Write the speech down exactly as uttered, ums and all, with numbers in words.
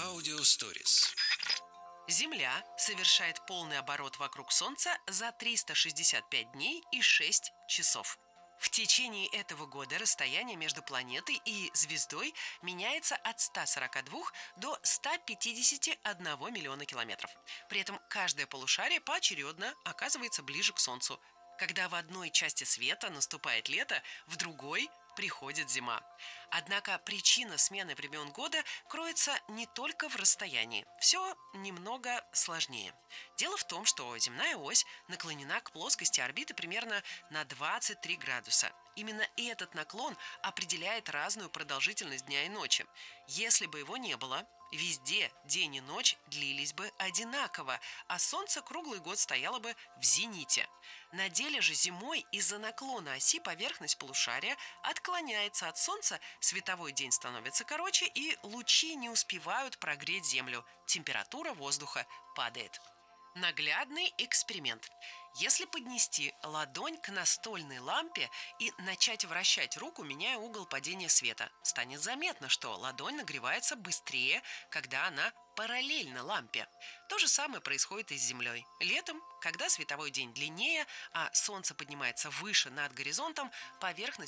Аудио Stories. Земля совершает полный оборот вокруг Солнца за триста шестьдесят пять дней и шесть часов. В течение этого года расстояние между планетой и звездой меняется от ста сорока двух до ста пятидесяти одного миллиона километров. При этом каждое полушарие поочередно оказывается ближе к Солнцу. Когда в одной части света наступает лето, в другой приходит зима. Однако причина смены времен года кроется не только в расстоянии. Все немного сложнее. Дело в том, что земная ось наклонена к плоскости орбиты примерно на двадцать три градуса. Именно этот наклон определяет разную продолжительность дня и ночи. Если бы его не было, везде день и ночь длились бы одинаково, а Солнце круглый год стояло бы в зените. На деле же зимой из-за наклона оси поверхность полушария отклоняется от Солнца, световой день становится короче, и лучи не успевают прогреть Землю. Температура воздуха падает. Наглядный эксперимент. Если поднести ладонь к настольной лампе и начать вращать руку, меняя угол падения света, станет заметно, что ладонь нагревается быстрее, когда она параллельно лампе. То же самое происходит и с Землей. Летом, когда световой день длиннее, а Солнце поднимается выше над горизонтом, поверхность